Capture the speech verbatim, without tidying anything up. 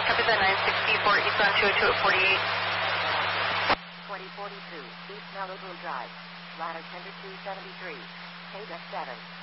Copy that, nine sixty-four Eastbound two oh two at forty-eight. twenty forty-two, East Malibu Drive, ladder ten to two seventy-three, K seven.